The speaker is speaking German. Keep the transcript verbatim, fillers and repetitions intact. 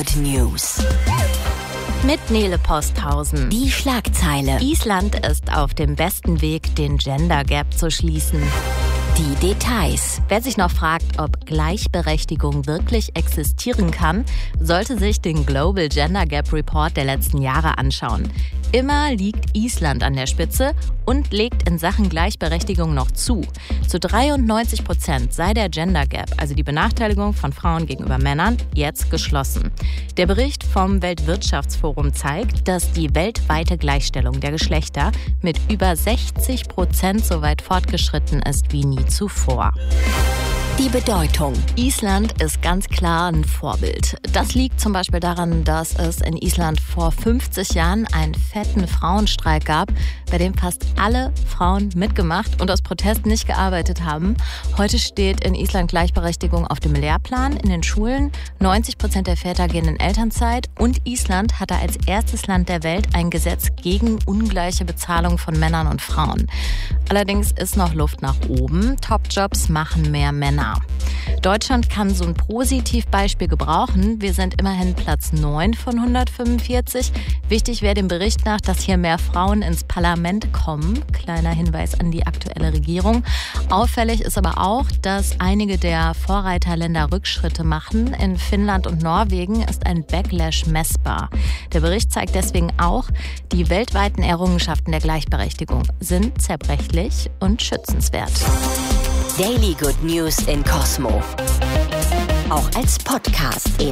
Good News. Mit Nele Posthausen. Die Schlagzeile. Island ist auf dem besten Weg, den Gender Gap zu schließen. Die Details. Wer sich noch fragt, ob Gleichberechtigung wirklich existieren kann, sollte sich den Global Gender Gap Report der letzten Jahre anschauen. Immer liegt Island an der Spitze und legt in Sachen Gleichberechtigung noch zu. Zu dreiundneunzig Prozent sei der Gender Gap, also die Benachteiligung von Frauen gegenüber Männern, jetzt geschlossen. Der Bericht vom Weltwirtschaftsforum zeigt, dass die weltweite Gleichstellung der Geschlechter mit über sechzig Prozent so weit fortgeschritten ist wie nie zuvor. Die Bedeutung. Island ist ganz klar ein Vorbild. Das liegt zum Beispiel daran, dass es in Island vor fünfzig Jahren einen fetten Frauenstreik gab, bei dem fast alle Frauen mitgemacht und aus Protest nicht gearbeitet haben. Heute steht in Island Gleichberechtigung auf dem Lehrplan in den Schulen. neunzig Prozent der Väter gehen in Elternzeit und Island hatte als erstes Land der Welt ein Gesetz gegen ungleiche Bezahlung von Männern und Frauen. Allerdings ist noch Luft nach oben. Top-Jobs machen mehr Männer. Deutschland kann so ein Positivbeispiel gebrauchen. Wir sind immerhin Platz neun von hundertfünfundvierzig. Wichtig wäre dem Bericht nach, dass hier mehr Frauen ins Parlament kommen. Kleiner Hinweis an die aktuelle Regierung. Auffällig ist aber auch, dass einige der Vorreiterländer Rückschritte machen. In Finnland und Norwegen ist ein Backlash messbar. Der Bericht zeigt deswegen auch, die weltweiten Errungenschaften der Gleichberechtigung sind zerbrechlich und schützenswert. Daily Good News in Cosmo. Auch als Podcast in